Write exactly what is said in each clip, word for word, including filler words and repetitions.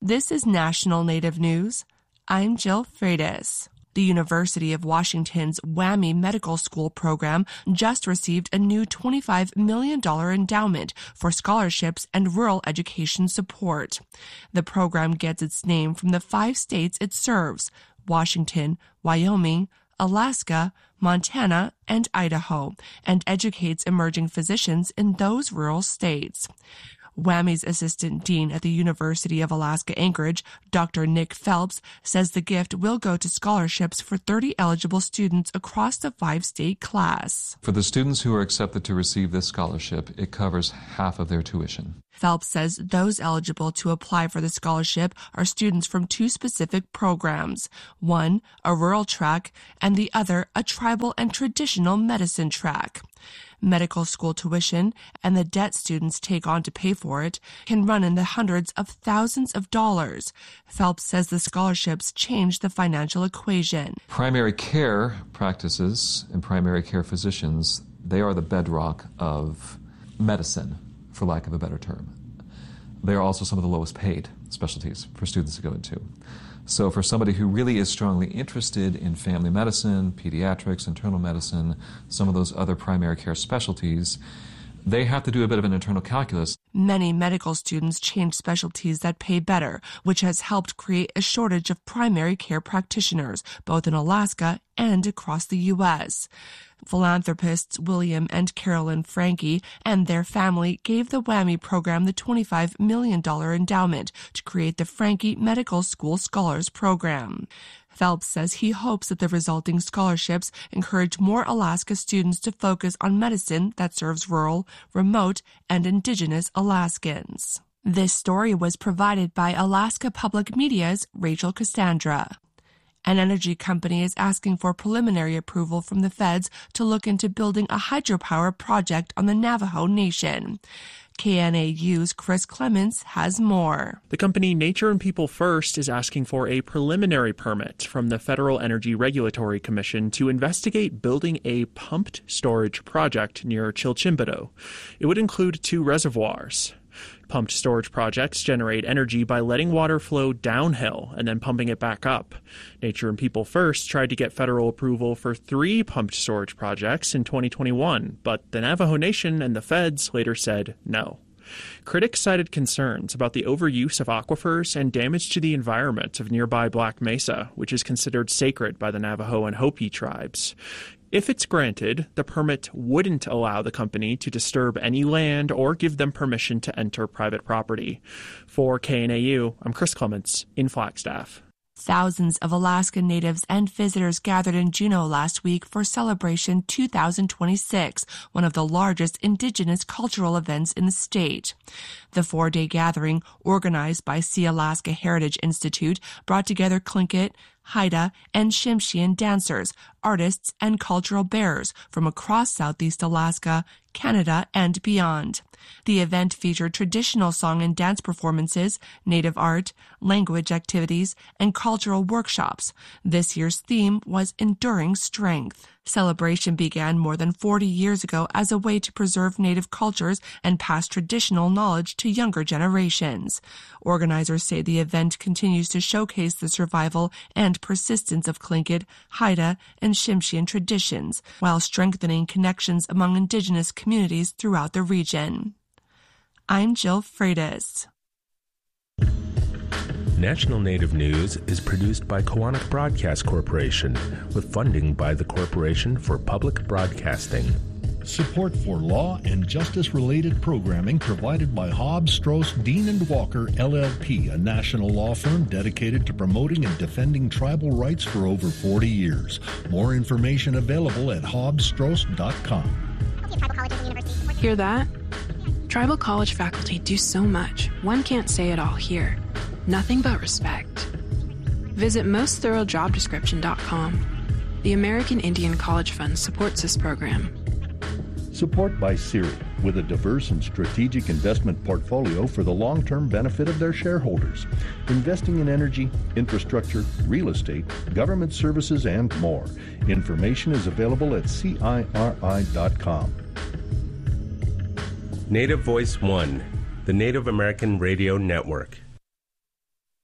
This is National Native News. I'm Jill Freitas. The University of Washington's WWAMI Medical School program just received a new twenty-five million dollars endowment for scholarships and rural education support. The program gets its name from the five states it serves: Washington, Wyoming, Alaska, Montana, and Idaho, and educates emerging physicians in those rural states. WWAMI's assistant dean at the University of Alaska Anchorage, Doctor Nick Phelps, says the gift will go to scholarships for thirty eligible students across the five-state class. For the students who are accepted to receive this scholarship, it covers half of their tuition. Phelps says those eligible to apply for the scholarship are students from two specific programs, one a rural track and the other a tribal and traditional medicine track. Medical school tuition and the debt students take on to pay for it can run in the hundreds of thousands of dollars. Phelps says the scholarships change the financial equation. Primary care practices and primary care physicians, they are the bedrock of medicine, for lack of a better term. They are also some of the lowest paid specialties for students to go into. So for somebody who really is strongly interested in family medicine, pediatrics, internal medicine, some of those other primary care specialties, they have to do a bit of an internal calculus. Many medical students change specialties that pay better, which has helped create a shortage of primary care practitioners, both in Alaska and across the U S Philanthropists William and Carolyn Franke and their family gave the WWAMI program the twenty-five million dollars endowment to create the Franke Medical School Scholars Program. Phelps says he hopes that the resulting scholarships encourage more Alaska students to focus on medicine that serves rural, remote, and indigenous Alaskans. This story was provided by Alaska Public Media's Rachel Cassandra. An energy company is asking for preliminary approval from the feds to look into building a hydropower project on the Navajo Nation. K N A U's Chris Clements has more. The company Nature and People First is asking for a preliminary permit from the Federal Energy Regulatory Commission to investigate building a pumped storage project near Chilchimbido. It would include two reservoirs. Pumped storage projects generate energy by letting water flow downhill and then pumping it back up. Nature and People First tried to get federal approval for three pumped storage projects in twenty twenty-one, but the Navajo Nation and the feds later said no. Critics cited concerns about the overuse of aquifers and damage to the environment of nearby Black Mesa, which is considered sacred by the Navajo and Hopi tribes. If it's granted, the permit wouldn't allow the company to disturb any land or give them permission to enter private property. For K N A U, I'm Chris Clements in Flagstaff. Thousands of Alaska natives and visitors gathered in Juneau last week for Celebration two thousand twenty-six, one of the largest indigenous cultural events in the state. The four-day gathering, organized by Sea Alaska Heritage Institute, brought together Tlingit, Haida, and Tsimshian dancers, artists, and cultural bearers from across Southeast Alaska, Canada, and beyond. The event featured traditional song and dance performances, native art, language activities, and cultural workshops. This year's theme was Enduring Strength. Celebration began more than forty years ago as a way to preserve native cultures and pass traditional knowledge to younger generations. Organizers say the event continues to showcase the survival and persistence of Tlingit, Haida, and Tsimshian traditions, while strengthening connections among indigenous communities throughout the region. I'm Jill Freitas. National Native News is produced by Koahnic Broadcast Corporation with funding by the Corporation for Public Broadcasting. Support for law and justice-related programming provided by Hobbs, Strauss, Dean and Walker, L L P, a national law firm dedicated to promoting and defending tribal rights for over forty years. More information available at hobbs strauss dot com. Hear that? Tribal college faculty do so much, one can't say it all here. Nothing but respect. Visit most thorough job description dot com. The American Indian College Fund supports this program. Support by Siri, with a diverse and strategic investment portfolio for the long-term benefit of their shareholders, investing in energy, infrastructure, real estate, government services, and more. Information is available at C I R I dot com. Native Voice One, the Native American Radio Network.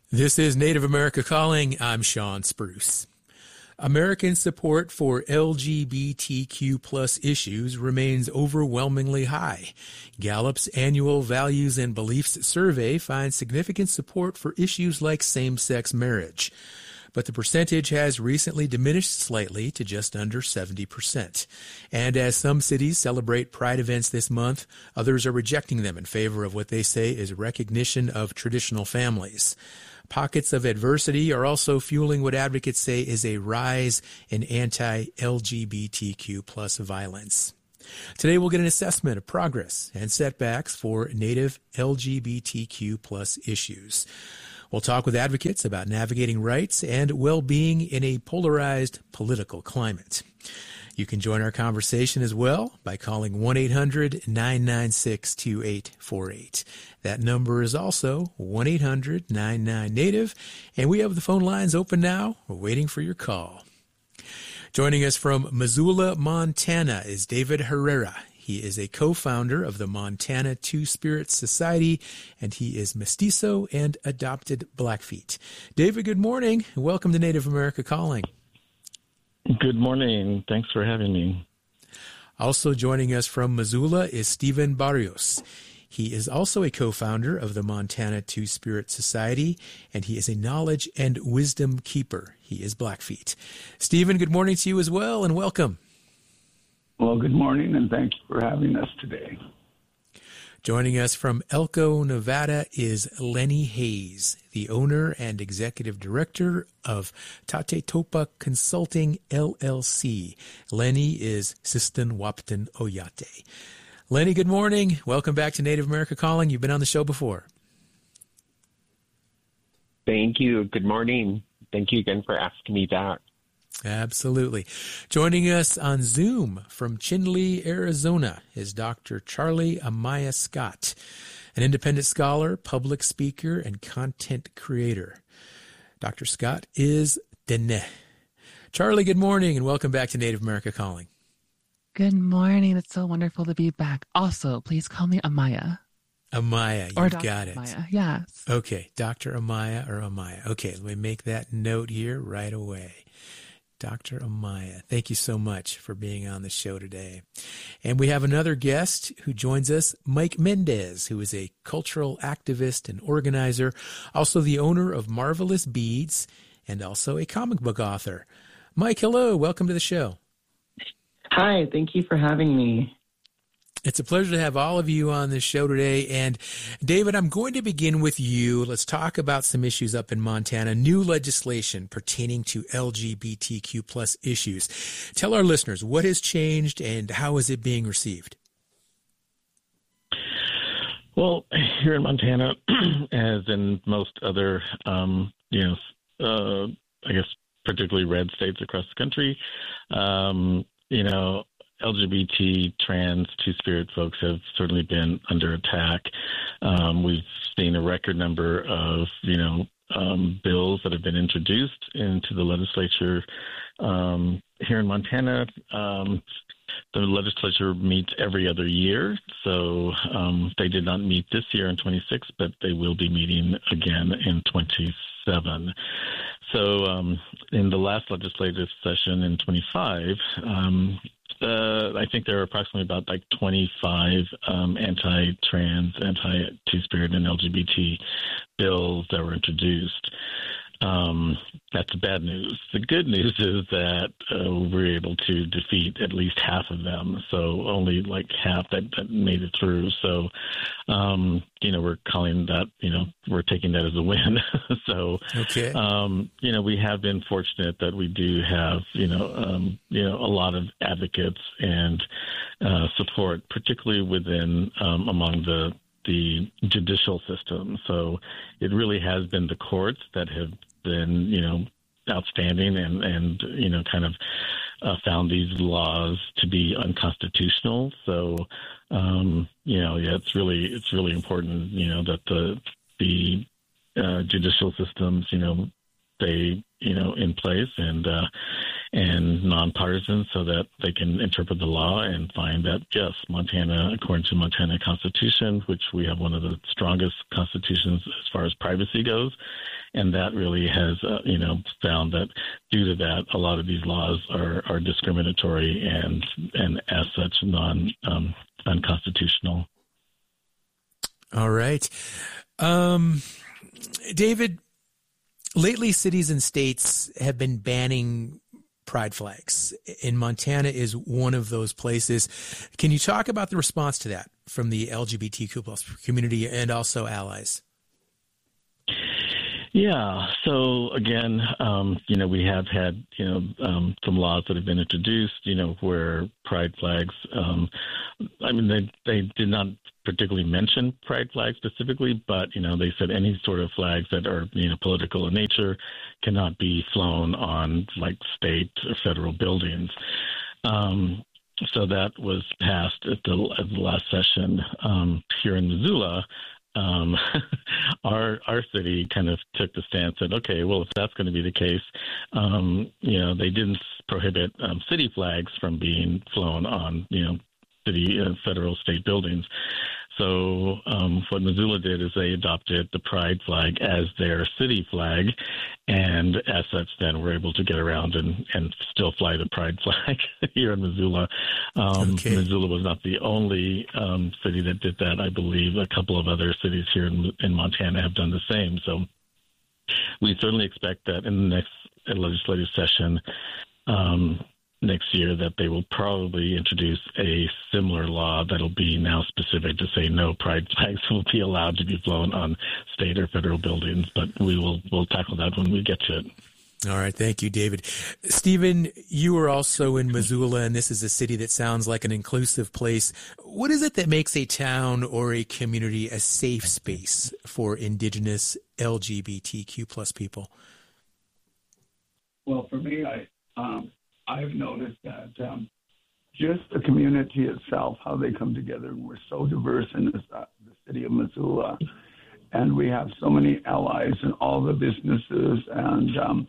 This is Native America Calling. I'm Sean Spruce. American support for L G B T Q plus issues remains overwhelmingly high. Gallup's annual Values and Beliefs survey finds significant support for issues like same-sex marriage. But the percentage has recently diminished slightly to just under seventy percent. And as some cities celebrate Pride events this month, others are rejecting them in favor of what they say is recognition of traditional families. Pockets of adversity are also fueling what advocates say is a rise in anti-L G B T Q plus violence. Today we'll get an assessment of progress and setbacks for Native L G B T Q plus issues. We'll talk with advocates about navigating rights and well-being in a polarized political climate. You can join our conversation as well by calling one eight hundred nine nine six two eight four eight. That number is also one eight hundred nine nine Native, and we have the phone lines open now. We're waiting for your call. Joining us from Missoula, Montana is David Herrera. He is a co-founder of the Montana Two-Spirit Society, and he is mestizo and adopted Blackfeet. David, good morning, and welcome to Native America Calling. Good morning. Thanks for having me. Also joining us from Missoula is Stephen Barrios. He is also a co-founder of the Montana Two-Spirit Society, and he is a knowledge and wisdom keeper. He is Blackfeet. Stephen, good morning to you as well, and welcome. Well, good morning, and thank you for having us today. Joining us from Elko, Nevada is Lenny Hayes, the owner and executive director of Tate Topa Consulting, L L C. Lenny is Sistan Wapton Oyate. Lenny, good morning. Welcome back to Native America Calling. You've been on the show before. Thank you. Good morning. Thank you again for asking me back. Absolutely. Joining us on Zoom from Chinle, Arizona is Doctor Charlie Amaya Scott, an independent scholar, public speaker, and content creator. Doctor Scott is Dene. Charlie, good morning, and welcome back to Native America Calling. Good morning. It's so wonderful to be back. Also, please call me Amaya. Amaya, or you've Doctor got it. Amaya, yes. Okay, Doctor Amaya or Amaya. Okay, let me make that note here right away. Doctor Amaya, thank you so much for being on the show today. And we have another guest who joins us, Mike Mendez, who is a cultural activist and organizer, also the owner of Marvelous Beads, and also a comic book author. Mike, hello. Welcome to the show. Hi. Thank you for having me. It's a pleasure to have all of you on this show today. And David, I'm going to begin with you. Let's talk about some issues up in Montana, new legislation pertaining to L G B T Q plus issues. Tell our listeners what has changed and how is it being received? Well, here in Montana, as in most other, um, you know, uh, I guess particularly red states across the country, um, you know, L G B T, trans, two-spirit folks have certainly been under attack. Um, we've seen a record number of, you know, um, bills that have been introduced into the legislature um, here in Montana. Um, the legislature meets every other year, so um, they did not meet this year in twenty-six, but they will be meeting again in twenty-seven. So um, in the last legislative session in twenty-five, um, Uh, I think there are approximately about like twenty-five um, anti-trans, anti-two-spirit, and L G B T bills that were introduced. Um, that's bad news. The good news is that uh, we were able to defeat at least half of them. So only like half that, that made it through. So, um, you know, we're calling that, you know, we're taking that as a win. so, okay. um, you know, we have been fortunate that we do have, you know, um, you know, a lot of advocates and uh, support, particularly within um, among the the judicial system. So it really has been the courts that have been, you know, outstanding and, and you know, kind of uh, found these laws to be unconstitutional. So, um, you know, yeah, it's really, it's really important, you know, that the, the uh, judicial systems, you know, stay, you know, in place and, uh, and nonpartisan so that they can interpret the law and find that, yes, Montana, according to Montana Constitution, which we have one of the strongest constitutions as far as privacy goes, and that really has, uh, you know, found that due to that, a lot of these laws are, are discriminatory and and as such non um, unconstitutional. All right, um, David. Lately, cities and states have been banning pride flags, and Montana is one of those places. Can you talk about the response to that from the L G B T Q plus community and also allies? Yeah. So again, um, you know, we have had, you know, um, some laws that have been introduced, you know, where pride flags, um, I mean, they, they did not particularly mention pride flags specifically, but, you know, they said any sort of flags that are, you know, political in nature cannot be flown on like state or federal buildings. Um, so that was passed at the, at the last session um, here in Missoula. Um, our our city kind of took the stance that, okay, well, if that's going to be the case, um, you know, they didn't prohibit um, city flags from being flown on, you know, city, uh, federal, state buildings. So um, what Missoula did is they adopted the pride flag as their city flag, and as such, then we're able to get around and, and still fly the pride flag here in Missoula. Um, okay. Missoula was not the only um, city that did that. I believe a couple of other cities here in, in Montana have done the same. So we certainly expect that in the next legislative session um, next year that they will probably introduce a similar law that'll be now specific to say no pride flags will be allowed to be flown on state or federal buildings, but we will we'll tackle that when we get to it. All right. Thank you, David. Stephen, you are also in Missoula, and this is a city that sounds like an inclusive place. What is it that makes a town or a community a safe space for Indigenous L G B T Q plus people? Well, for me, I um, I've noticed that um, just the community itself, how they come together, and we're so diverse in this, uh, the city of Missoula, and we have so many allies in all the businesses, and um,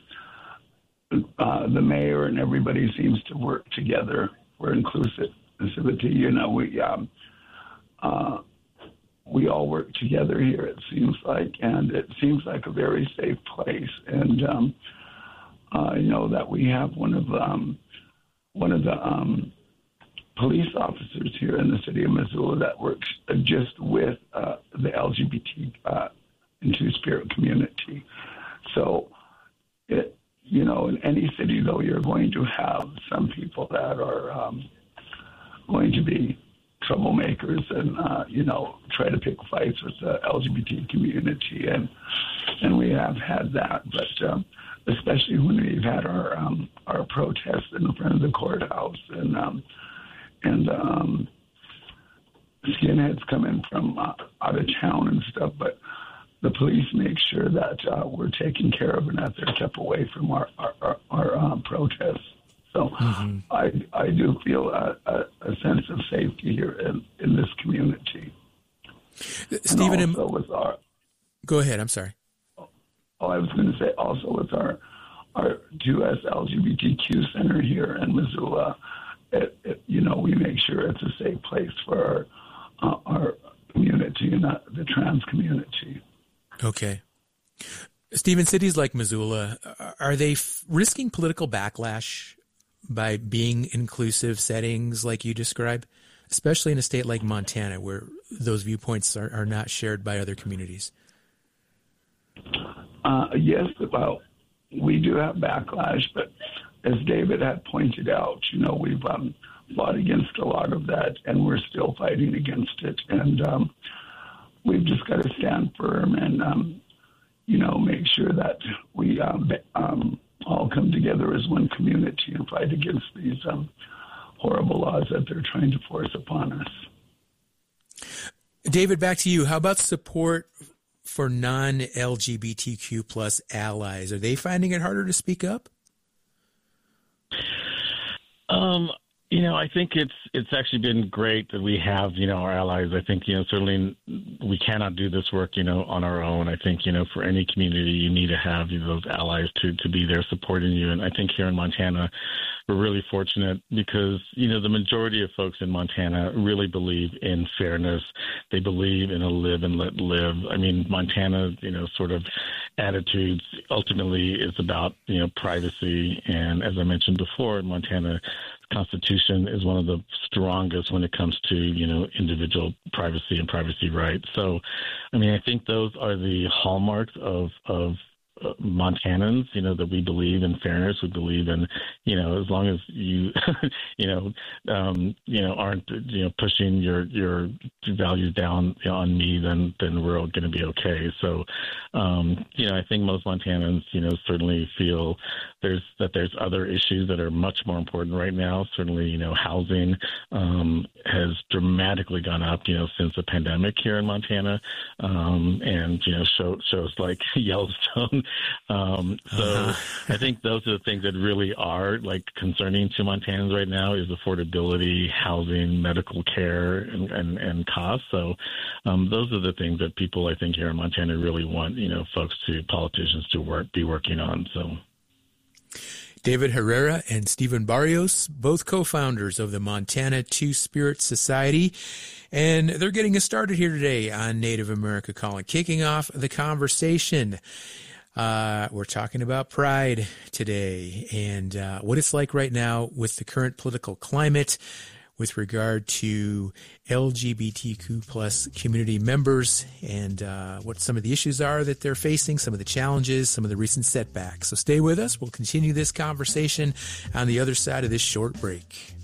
uh, the mayor and everybody seems to work together for inclusivity. You know, we um, uh, we all work together here, it seems like, and it seems like a very safe place. And um, I know that we have one of um, one of the um, police officers here in the city of Missoula that works just with uh, the L G B T uh, and Two-Spirit community. So, it, you know, in any city, though, you're going to have some people that are um, going to be troublemakers and, uh, you know, try to pick fights with the L G B T community. And, and we have had that, but um, especially when we've had our um, our protests in front of the courthouse, and um, and um, skinheads come in from uh, out of town and stuff. But the police make sure that uh, we're taken care of and that they're kept away from our our, our, our um, protests. So mm-hmm. I I do feel a, a, a sense of safety here in, in this community. Stephen, and also with our, go ahead. I'm sorry. Oh, I was going to say also with our our two S L G B T Q center here in Missoula, it, it, you know, we make sure it's a safe place for our uh, our community and not the trans community. Okay. Stephen, cities like Missoula, are they f- risking political backlash by being inclusive settings like you describe, especially in a state like Montana where those viewpoints are, are not shared by other communities? Uh, yes, well, we do have backlash, but as David had pointed out, you know, we've um, fought against a lot of that, and we're still fighting against it. And um, we've just got to stand firm and, um, you know, make sure that we um, um, all come together as one community and fight against these um, horrible laws that they're trying to force upon us. David, back to you. How about support for non-L G B T Q plus allies? Are they finding it harder to speak up? Um, You know, I think it's it's actually been great that we have, you know, our allies. I think, you know, certainly we cannot do this work, you know, on our own. I think, you know, for any community, you need to have you know, those allies to, to be there supporting you. And I think here in Montana, we're really fortunate because, you know, the majority of folks in Montana really believe in fairness. They believe in a live and let live. I mean, Montana, you know, sort of attitudes ultimately is about, you know, privacy. And as I mentioned before, Montana Constitution is one of the strongest when it comes to, you know, individual privacy and privacy rights. So, I mean, I think those are the hallmarks of, of uh, Montanans, you know, that we believe in fairness. We believe in, you know, as long as you, you know, um, you know, aren't, you know, pushing your, your values down on me, then, then we're all going to be okay. So, um, you know, I think most Montanans, you know, certainly feel there's that there's other issues that are much more important right now. Certainly, you know, housing um, has dramatically gone up, you know, since the pandemic here in Montana, um, and you know, show, shows like Yellowstone. Um, so uh-huh. I think those are the things that really are like concerning to Montanans right now is affordability, housing, medical care, and and, and costs. So um, those are the things that people I think here in Montana really want, you know, folks to politicians to work be working on. So. David Herrera and Stephen Barrios, both co-founders of the Montana Two-Spirit Society, and they're getting us started here today on Native America Calling, kicking off the conversation. Uh, we're talking about pride today and uh, what it's like right now with the current political climate with regard to L G B T Q plus community members and uh, what some of the issues are that they're facing, some of the challenges, some of the recent setbacks. So stay with us. We'll continue this conversation on the other side of this short break.